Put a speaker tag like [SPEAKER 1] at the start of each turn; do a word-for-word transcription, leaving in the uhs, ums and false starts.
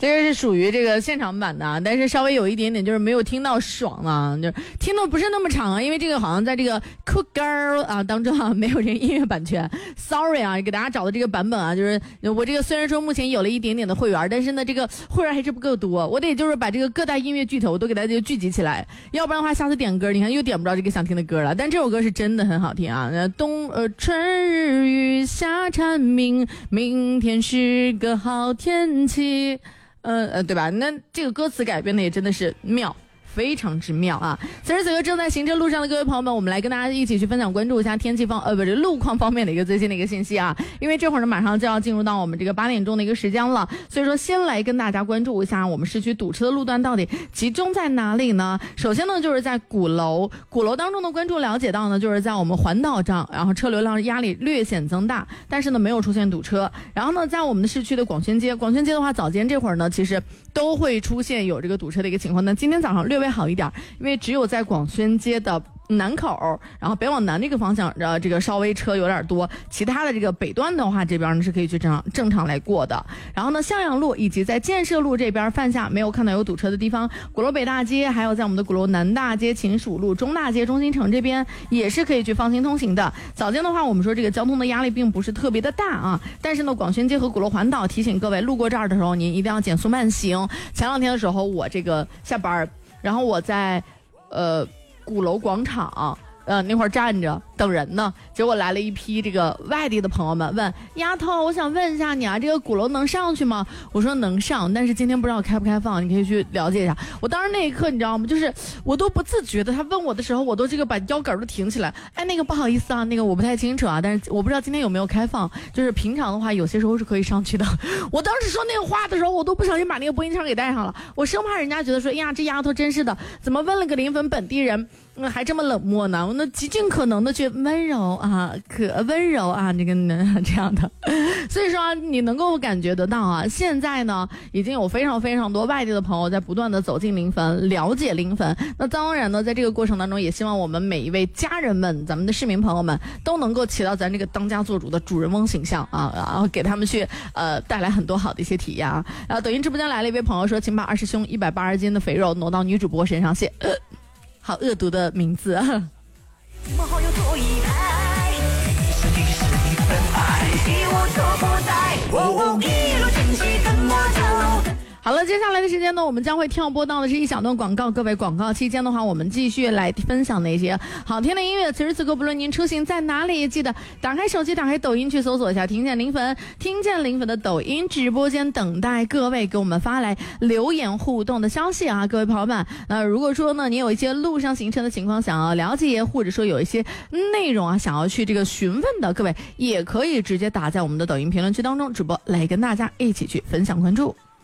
[SPEAKER 1] 这个是属于这个现场版的，但是稍微有一点点就是没有听到爽啊，就听的不是那么长啊，因为这个好像在这个 Cool Girl 啊当中啊没有这个音乐版权 ，sorry 啊，给大家找的这个版本啊，就是我这个虽然说目前有了一点点的会员，但是呢这个会员还是不够多，我得就是把这个各大音乐巨头都给大家就聚集起来，要不然的话下次点歌你看又点不着这个想听的歌了。但这首歌是真的很好听啊，冬呃春日雨夏蝉鸣，明天是个好天气，呃呃对吧？那这个歌词改编的也真的是妙。非常之妙啊！此时此刻正在行车路上的各位朋友们，我们来跟大家一起去分享关注一下天气方呃不是路况方面的一个最新的一个信息啊！因为这会儿呢马上就要进入到我们这个八点钟的一个时间了，所以说先来跟大家关注一下我们市区堵车的路段到底集中在哪里呢？首先呢就是在鼓楼，鼓楼当中的关注了解到呢就是在我们环岛上，然后车流量压力略显增大，但是呢没有出现堵车。然后呢在我们的市区的广宣街，广宣街的话早间这会儿呢其实都会出现有这个堵车的一个情况，那今天早上略微好一点，因为只有在广宣街的南口，然后北往南这个方向，呃，这个稍微车有点多，其他的这个北端的话，这边呢是可以去正常正常来过的。然后呢，向阳路以及在建设路这边犯下没有看到有堵车的地方，鼓楼北大街，还有在我们的鼓楼南大街、秦蜀路、中大街、中心城这边也是可以去放心通行的。早间的话，我们说这个交通的压力并不是特别的大啊，但是呢，广宣街和鼓楼环岛提醒各位，路过这儿的时候，您一定要减速慢行。前两天的时候，我这个下班，然后我在。呃，鼓楼广场，呃，那会儿站着等人呢，结果来了一批这个外地的朋友们，问丫头，我想问一下你啊，这个鼓楼能上去吗？我说能上，但是今天不知道开不开放，你可以去了解一下。我当时那一刻你知道吗？就是我都不自觉的，他问我的时候，我都这个把腰杆都挺起来。哎，那个不好意思啊，那个我不太清楚啊，但是我不知道今天有没有开放。就是平常的话，有些时候是可以上去的。我当时说那个话的时候，我都不小心把那个播音腔给带上了，我生怕人家觉得说，哎呀，这丫头真是的，怎么问了个临汾本地人？嗯，还这么冷漠呢？那极尽可能的去温柔啊，可温柔啊，这个呢这样的，所以说、啊、你能够感觉得到啊，现在呢已经有非常非常多外地的朋友在不断的走进临汾，了解临汾。那当然呢，在这个过程当中，也希望我们每一位家人们，咱们的市民朋友们都能够起到咱这个当家做主的主人翁形象啊，然后给他们去呃带来很多好的一些体验啊。然后抖音直播间来了一位朋友说，请把二师兄一百八十斤的肥肉挪到女主播身上，谢。呃好恶毒的名字啊！好了，接下来的时间呢，我们将会跳播到的是一小段广告。各位，广告期间的话，我们继续来分享那些好听的音乐。此时此刻，不论您出行在哪里，记得打开手机，打开抖音去搜索一下“听见临汾”，听见临汾的抖音直播间，等待各位给我们发来留言互动的消息啊！各位朋友们，那、呃、如果说呢，你有一些路上行程的情况想要了解，或者说有一些内容啊想要去这个询问的，各位也可以直接打在我们的抖音评论区当中，主播来跟大家一起去分享关注。